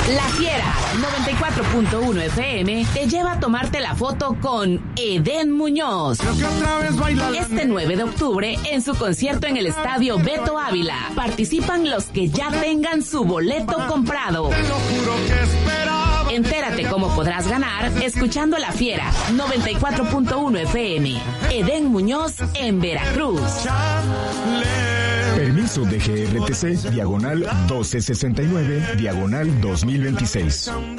La Fiera 94.1 FM te lleva a tomarte la foto con Edén Muñoz. Este 9 de octubre en su concierto en el Estadio Beto Ávila. Participan los que ya tengan su boleto comprado. Entérate cómo podrás ganar escuchando La Fiera 94.1 FM. Edén Muñoz en Veracruz. Permiso de GRTC, diagonal 1269, diagonal 2026.